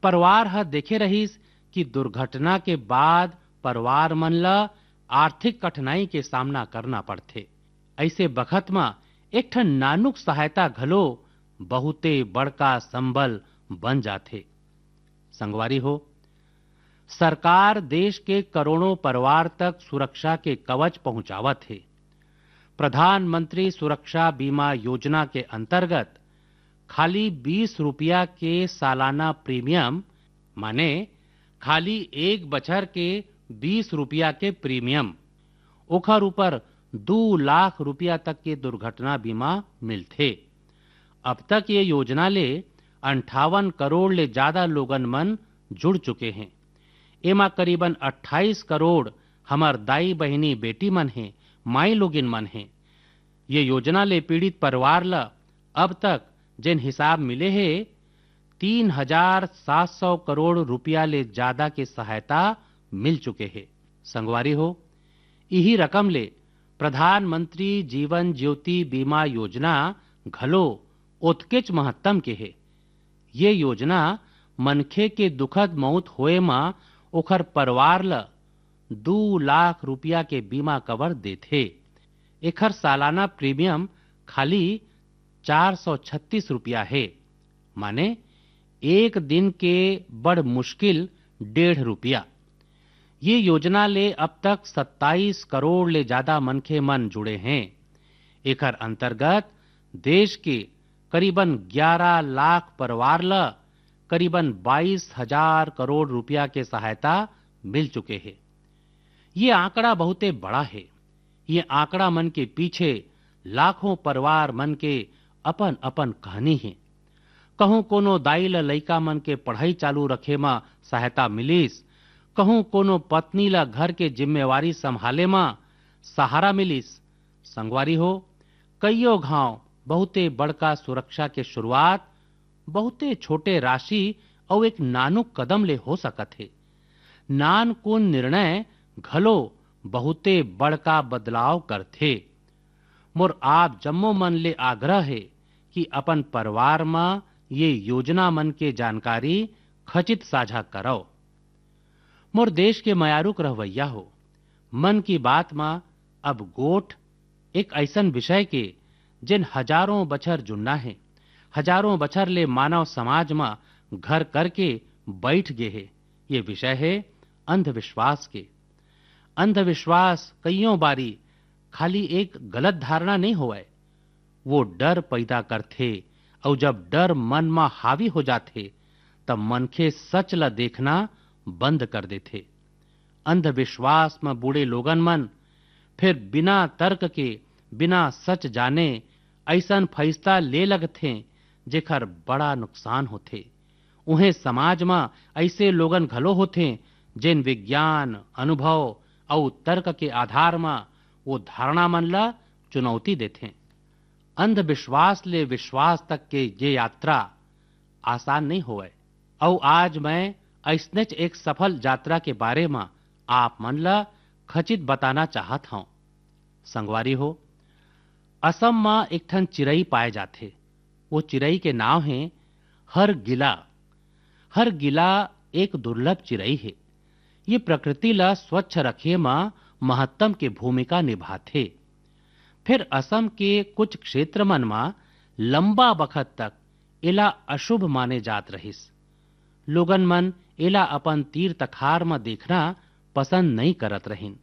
परिवार ह देखे रहीस कि दुर्घटना के बाद परिवार मन ला आर्थिक कठिनाई के सामना करना पड़थे। ऐसे बखत में एक ठन नानुक सहायता घलो बहुते बड़का संबल बन जाथे। संगवारी हो, सरकार देश के करोड़ों परिवार तक सुरक्षा के कवच पहुंचावत है। प्रधानमंत्री सुरक्षा बीमा योजना के अंतर्गत खाली 20 रुपया के सालाना प्रीमियम, माने खाली एक बछर के 20 रुपया के प्रीमियम, ओखर ऊपर 2 लाख रुपया तक के दुर्घटना बीमा मिलथे। अब तक ये योजना ले 58 करोड़ ले ज्यादा लोगन मन जुड़ चुके हैं। एमा करीबन 28 करोड़ हमार दाई बहिनी बेटी मन हैं, माई लोगिन मन हैं। ये योजना ले पीड़ित परिवार ला अब तक जिन हिसाब मिले हैं 3700 करोड़ रुपया ले ज्यादा के सहायता मिल चुके हैं। संगवारी हो, यही रकम ले प्रधानमंत्री जीवन ज्योति बीमा योजना घलो ओतकेच महत्तम के है। ये योजना मनखे के दुखद मौत होए मा ओखर परिवार ला 2 लाख रुपया के बीमा कवर देथे। एखर सालाना प्रीमियम खाली 436 रुपया है, माने एक दिन के बड़ मुश्किल 1.5 रुपया। ये योजना ले अब तक 27 करोड़ ले ज्यादा मनखे मन जुड़े हैं। एकर अंतर्गत देश के करीबन 11 लाख परिवार ला करीबन 22,000 करोड़ रुपया के सहायता मिल चुके हैं। ये आंकड़ा बहुते बड़ा है। ये आंकड़ा मन के पीछे लाखों परिवार मन के अपन अपन कहानी है। कहूं कोनो दाई ला लइका मन के पढ़ाई चालू रखे मा सहायता मिलिस, कहूं कोनो पत्नी ला घर के जिम्मेवारी संभाले मा सहारा मिलिस। संगवारी हो, कईयो घाव बहुते बड़का सुरक्षा के शुरुआत बहुते छोटे राशि और एक नानुक कदम ले हो सकत है। नानकुन निर्णय घलो बहुते बड़का बदलाव करथे। मोर आप जम्मो मन ले आग्रह है कि अपन परिवार में ये योजना मन के जानकारी खचित साझा करो। मोर देश के मयारुक रहवैया हो, मन की बात में अब गोठ एक ऐसन विषय के जिन हजारों बछर जुन्ना है, हजारों बछर ले मानव समाज में घर करके बैठ गए है। ये विषय है अंधविश्वास के। अंधविश्वास कईयों बारी खाली एक गलत धारणा नहीं होवे, वो डर पैदा करथे, और जब डर मन में हावी हो जाथे तब मनखे सच ला देखना बंद कर देथे। अंधविश्वास में बूढ़े लोगन मन फिर बिना तर्क के, बिना सच जाने ऐसन फैसला ले लगथे जेकर बड़ा नुकसान होथे। उन्हें समाज में ऐसे लोगन घलो होथे जिन विज्ञान, अनुभव और तर्क के आधार में वो धारणा मन ला चुनौती देथे। अंधविश्वास ले विश्वास तक के ये यात्रा आसान नहीं होवे। और आज मैं ऐसनेच एक सफल यात्रा के बारे में आप मन ला खचित बताना चाहत हूं। संगवारी हो, असम में एक ठन चिरई पाए जाथे। वो चिरई के नाम है हरगिला। हरगिला एक दुर्लभ चिरई है। ये प्रकृति ला स्वच्छ रखे में महत्तम के भूमिका निभाथे। फिर असम के कुछ क्षेत्र मन में लंबा बखत तक एला अशुभ माने जात रहिस। लोगन मन एला अपन तीर तखार में देखना पसंद नहीं करत रहिन।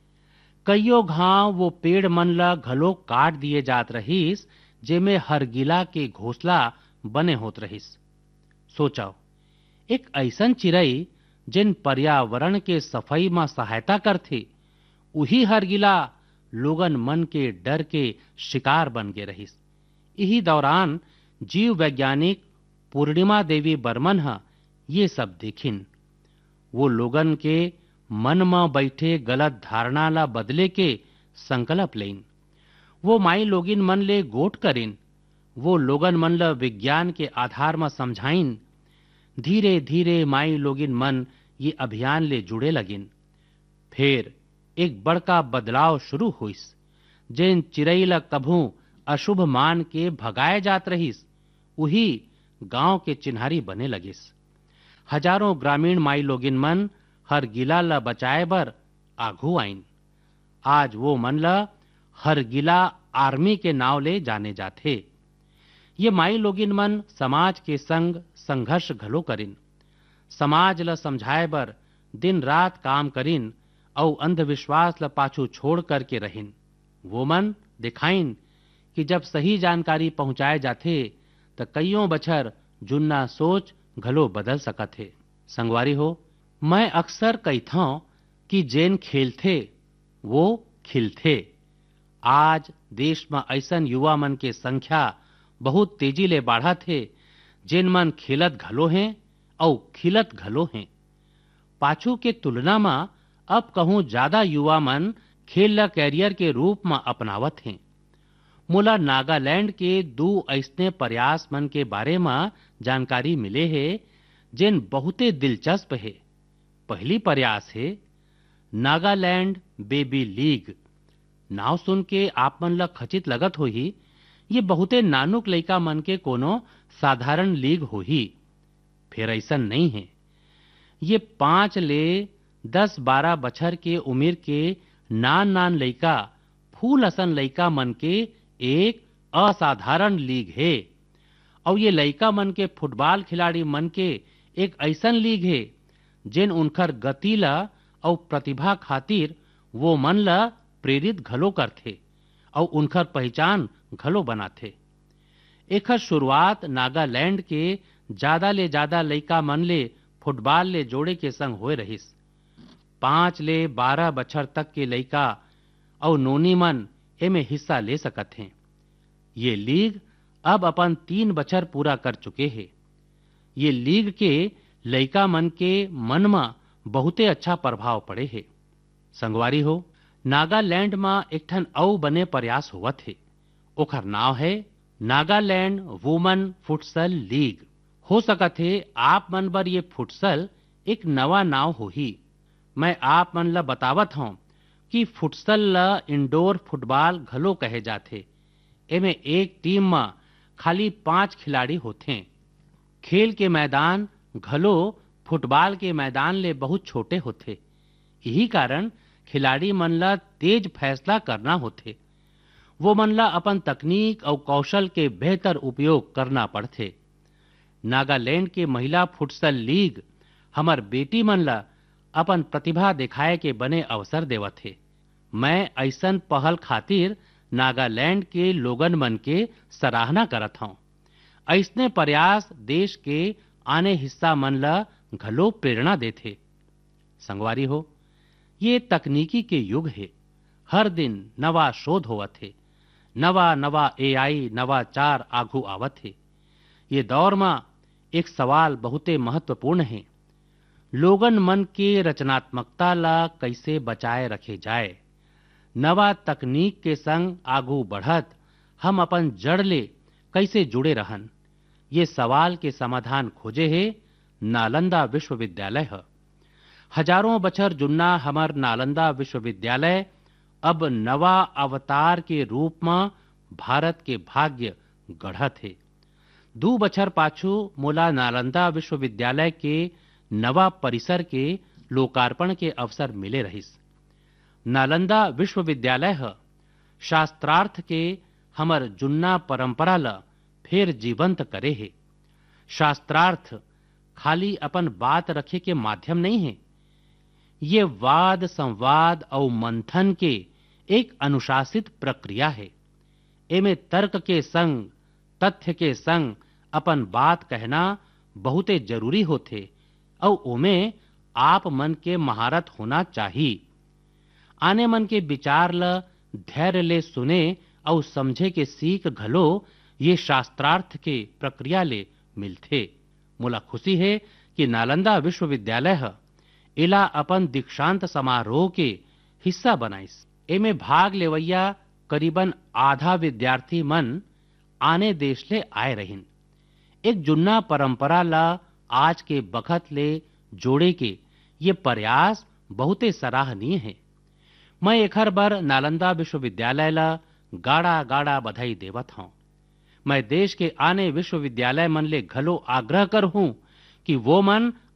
कईयो घाव वो पेड़ मन ला घलो काट दिए जात रहिस जेमे हरगिला के घोंसला बने होत रहिस। सोचो, एक ऐसन चिरई जिन पर्यावरण के सफाई में सहायता करथे, उही हरगिला लोगन मन के डर के शिकार बन गए रहिस। यही दौरान जीव वैज्ञानिक पूर्णिमा देवी बर्मन ये सब देखिन। वो लोगन के मन में बैठे गलत धारणा ला बदले के संकल्प लेन। वो माई लोगिन मन ले गोठ करिन। वो लोगन मन ला विज्ञान के आधार में समझाइन। धीरे धीरे माई लोगिन मन ये अभियान ले जुड़े लगिन। फिर एक बड़का बदलाव शुरू हुइस। जिन चिरई ला कभू अशुभ मान के भगाए जात रहिस, वही गांव के चिन्हारी बने लगिस। हजारों ग्रामीण माई लोगिन मन हर गिला ल बचाए बर आघू आइन। आज वो मन ल हर गिला आर्मी के नाव ले जाने जाथे। ये माई लोगिन मन समाज के संग संघर्ष घलो करिन, समाज ल समझाए बर दिन रात काम करिन और अंधविश्वास ल पाछू छोड़ करके रहिन। वो मन दिखाइन कि जब सही जानकारी पहुंचाए जाथे त कईयों बछर जुन्ना सोच घलो बदल सकत है। संगवारी हो, मैं अक्सर कहिथौं कि जेन खेलथे वो खिलथे। आज देश में ऐसन युवा मन के संख्या बहुत तेजी ले बढ़त है, जेन मन खेलत घलो हैं और खिलत घलो हैं। पाछू के तुलना में अब कहूं ज्यादा युवा मन खेल ल कैरियर के रूप में अपनावत हैं। मोला नागालैंड के 2 ऐसने प्रयास मन के बारे में जानकारी मिले है जेन बहुते दिलचस्प है। पहली प्रयास है नागालैंड बेबी लीग। नाव सुन के आप मन ल खचित लगत होही, ये बहुते नानुक लइका मन के कोनो साधारण लीग होही। फिर ऐसा नहीं है। ये 5 ले 10-12 बछर के उम्र के नान नान लइका, फूल असन लइका मन के एक असाधारण लीग है। और ये लइका मन के फुटबॉल खिलाड़ी मन के एक ऐसन लीग है जिन उनकर गति ला और प्रतिभा खातिर वो मन ला प्रेरित घलो करथे और उनकर पहचान घलो बनाथे। एकर शुरुआत नागालैंड के ज्यादा ले ज्यादा लइका मन ले फुटबॉल ले जोड़े के संग होए रहिस। 5 ले 12 बछर तक के लइका और नोनी मन एमे हिस्सा ले सकत हैं। ये लीग अब अपन 3 बछर पूरा कर चुके हैं। ये लीग के लइका मन के मन में बहुते अच्छा प्रभाव पड़े है। संगवारी हो, नागालैंड में एक ठन औ बने प्रयास होवत है। ओकर नाव है नागालैंड वुमन फुटसल लीग। हो सकत है आप मन बर ये फुटसल एक नवा नाव होही। मैं आप मन ला बतावत हूं कि फुटसल ला इंडोर फुटबॉल घलो कहे जाथे। एमे एक टीम में खाली 5 खिलाड़ी होथे। खेल के मैदान घलो फुटबॉल के मैदान ले बहुत छोटे होथे। यही कारण खिलाड़ी मन ला तेज फैसला करना होथे। वो मन ला अपन तकनीक और कौशल के बेहतर उपयोग करना पड़थे। नागालैंड के महिला फुटसल लीग हमर बेटी मन ला अपन प्रतिभा दिखाए के बने अवसर देवत है। मैं ऐसन पहल खातिर नागालैंड के लोगन मन के सराहना करत हूं। ऐसने प्रयास देश के आने हिस्सा मन ला घलो प्रेरणा देथे। संगवारी हो, ये तकनीकी के युग है। हर दिन नवा शोध होवत है, नवा नवा AI नवाचार आगू आवत है। ये दौर में एक सवाल बहुते महत्वपूर्ण है। लोगन मन के रचनात्मकता ला कैसे बचाए रखे जाए। नवा तकनीक के संग आगू बढ़त हम अपन जड़ ले कैसे जुड़े रहन, ये सवाल के समाधान खोजे है नालंदा विश्वविद्यालय है। हजारों बछर जुन्ना हमर नालंदा विश्वविद्यालय अब नवा अवतार के रूप में भारत के भाग्य गढ़त है। 2 बछर पाछू मोला नालंदा विश्वविद्यालय के नवा परिसर के लोकार्पण के अवसर मिले रहिस। नालंदा विश्वविद्यालय है शास्त्रार्थ के हमर जुन्ना परंपरा ला फिर जीवंत करे है। शास्त्रार्थ खाली अपन बात रखे के माध्यम नहीं है, ये वाद संवाद और मंथन के एक अनुशासित प्रक्रिया है। एमे तर्क के संग तथ्य के संग अपन बात कहना बहुते जरूरी होथे और ओमे आप मन के महारत होना चाहिए। आने मन के विचार ल धैर्य ले सुने और समझे के सीख घलो ये शास्त्रार्थ के प्रक्रिया ले मिलथे। मोला खुशी है कि नालंदा विश्वविद्यालय है इला अपन दीक्षांत समारोह के हिस्सा बनाइस। एमे भाग लेवैया करीबन आधा विद्यार्थी मन आने देश ले आए रहिन। एक जुन्ना परंपरा ला आज के बखत ले जोड़े के ये प्रयास बहुते सराहनीय है। मैं एखर बर नालंदा विश्वविद्यालय ला गाड़ा गाड़ा बधाई देवत हूं। मैं देश के आने विश्वविद्यालय मन ले घलो आग्रह कर हूं कि वो मन